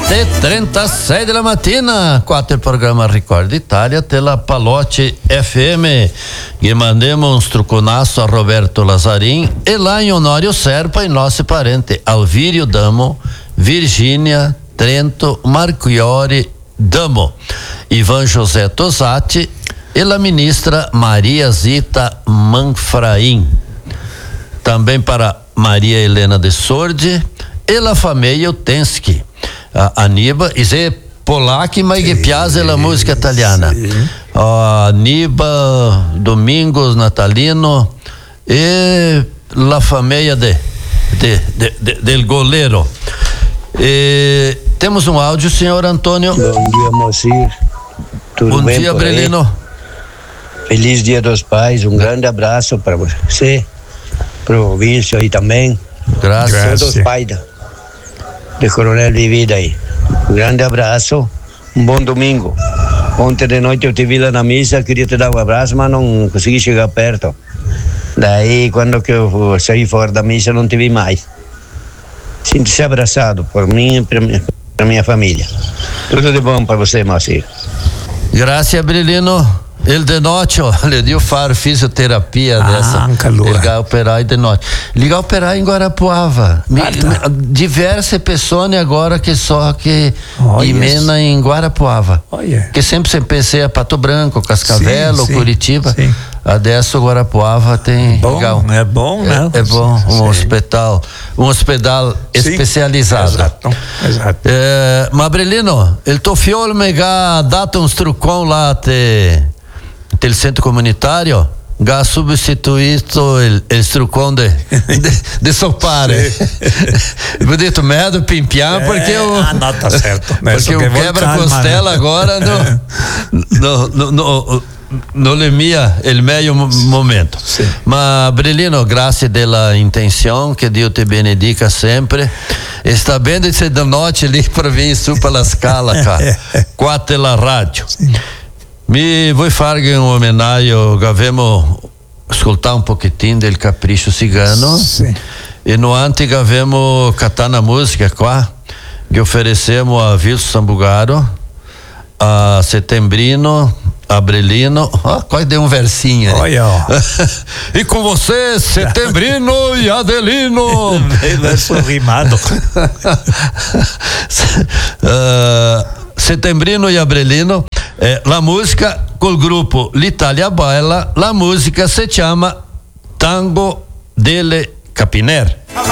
7:36 della mattina, 4 il programma Ricordi Italia della Palotti FM. E mandemos um truconaço a Roberto Lazarin e lá em Honório Serpa, em nosso parente Alvírio Damo, Virgínia, Trento, Marchiori Damo, Ivan José Tosati e a ministra Maria Zita Manfrain. Também para Maria Helena de Sordi e a família Utensky. Aniba, isso é polaco, mas que piazza la música italiana. Aniba, Domingos, Natalino e la família del goleiro. Temos um áudio, senhor Antônio. Bom dia, Moacir. Tudo bom bem? Dia, Brelino. Feliz Dia dos Pais. Um grande abraço para você, para o Vício aí também. Graças. Todos os pais de Coronel de Vida aí. Um grande abraço. Um bom domingo. Ontem de noite eu te vi lá na missa, queria te dar um abraço, mas não consegui chegar perto. Daí, quando que eu saí fora da missa, não te vi mais. Sinta-se abraçado por mim e para minha família. Tudo de bom para você, Moacir. Grazie, Brelino. Ele de noite, olha, eu faço fisioterapia dessa. Ligar operar de noite. Ligar operar em Guarapuava. Diversas pessoas agora que só que emena em Guarapuava. Que sempre pensei a Pato Branco, Cascavel, Curitiba. Sim. Adesso Guarapuava tem legal. É bom, né? É bom, um hospital especializado. Exato. Ma Brelino, il tuo figlio mi ha dato un truccone là del centro comunitario, ha substituito il truccone de sopare. Eu detto merda pimpiar porque eu tá certo. Porque o quebra-costela agora non è il meglio momento. Ma Brelino, grazie della intenzione, che Dio ti benedica sempre. E sta bene se da notte lì per venire su per la scala qua della radio. Mi vuoi fare un omaggio, avevamo ascoltato un pochettino del Capriccio Cigano e no antico avevamo catana musica qua che oferecemos a Wilson Sambugaro, a Setembrino, a Brelino, quase deu um versinho aí. Olha, ó. E com você, Setembrino e Adelino. Verso rimado. Setembrino e Abrelino, la música col gruppo L'Italia Baila, la música se chama Tango delle Capiner.